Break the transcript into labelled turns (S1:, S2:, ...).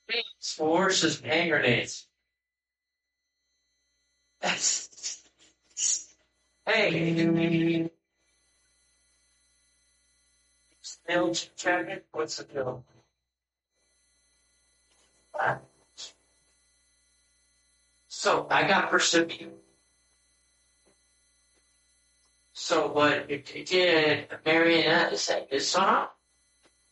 S1: Horses hand grenades. Hey, Bill Chapman, what's the bill? So I got Persephone. So what did Marianne say this song?